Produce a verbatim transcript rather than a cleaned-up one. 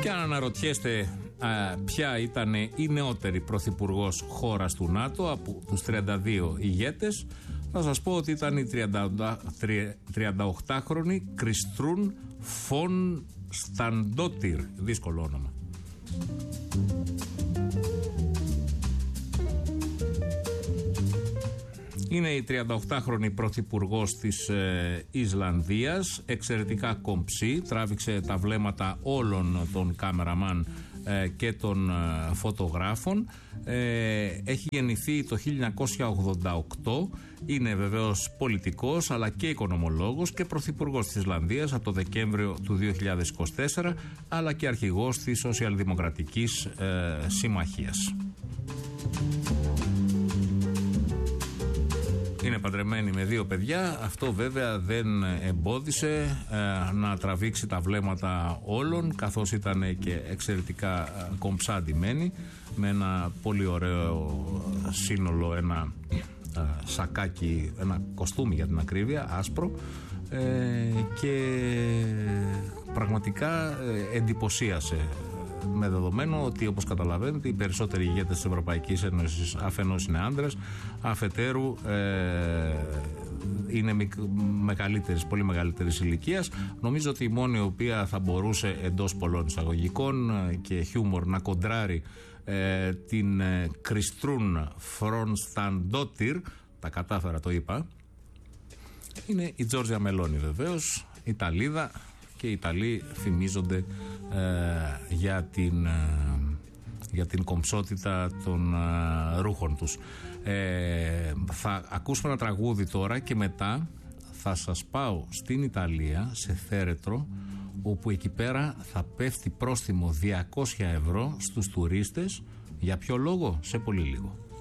Και αν αναρωτιέστε α, ποια ήταν η νεότερη πρωθυπουργός χώρας του ΝΑΤΟ από τους τριάντα δύο ηγέτες, θα σας πω ότι ήταν η τριανταοκτάχρονη Κριστρούν Φον Σταντότιρ. Δύσκολο όνομα. Είναι η τριανταοκτάχρονη πρωθυπουργός της ε, Ισλανδίας, εξαιρετικά κομψή, τράβηξε τα βλέμματα όλων των κάμεραμαν ε, και των ε, φωτογράφων. Ε, έχει γεννηθεί το χίλια εννιακόσια ογδόντα οκτώ, είναι βεβαίως πολιτικός αλλά και οικονομολόγος και πρωθυπουργός της Ισλανδίας από το Δεκέμβριο του δύο χιλιάδες είκοσι τέσσερα, αλλά και αρχηγός της Σοσιαλδημοκρατικής ε, Συμμαχίας. Είναι παντρεμένη με δύο παιδιά. Αυτό βέβαια δεν εμπόδισε ε, να τραβήξει τα βλέμματα όλων, καθώς ήταν και εξαιρετικά ε, κομψά ντυμένη, με ένα πολύ ωραίο σύνολο, ένα ε, σακάκι, ένα κοστούμι για την ακρίβεια, άσπρο, ε, και πραγματικά ε, εντυπωσίασε. Με δεδομένο ότι, όπως καταλαβαίνετε, οι περισσότεροι ηγέτες της Ευρωπαϊκής Ένωσης αφενός είναι άντρες, αφετέρου ε, είναι μεγαλύτερης, πολύ μεγαλύτερης ηλικίας. Νομίζω ότι η μόνη η οποία θα μπορούσε εντός πολλών εισαγωγικών και χιούμορ να κοντράρει ε, την ε, Κριστρούν Φρονσταντότιρ, τα κατάφερα, το είπα, είναι η Τζόρτζια Μελόνι, βεβαίως, Ιταλίδα, και οι Ιταλοί φημίζονται ε, για, την, ε, για την κομψότητα των ε, ρούχων τους. Ε, θα ακούσουμε ένα τραγούδι τώρα και μετά θα σας πάω στην Ιταλία, σε Θέρετρο, όπου εκεί πέρα θα πέφτει πρόστιμο διακόσια ευρώ στους τουρίστες. Για ποιο λόγο? Σε πολύ λίγο.